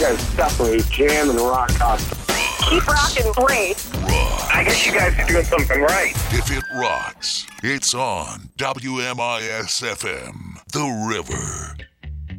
guys definitely jam and rock awesome. Keep rocking great. I guess you guys are doing something right. If it rocks, it's on WMIS FM, The River.